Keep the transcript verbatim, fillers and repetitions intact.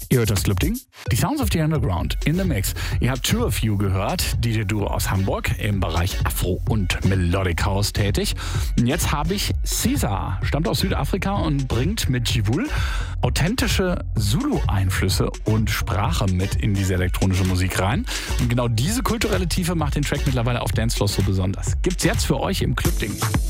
Ihr hört das Club-Ding? Die Sounds of the Underground in the Mix. Ihr habt Two of You gehört, D J-Duo aus Hamburg, im Bereich Afro und Melodic House tätig. Und jetzt habe ich Caesar, stammt aus Südafrika und bringt mit Jivul authentische Zulu-Einflüsse und Sprache mit in diese elektronische Musik rein. Und genau diese kulturelle Tiefe macht den Track mittlerweile auf Dancefloors so besonders. Gibt's jetzt für euch im Club-Ding.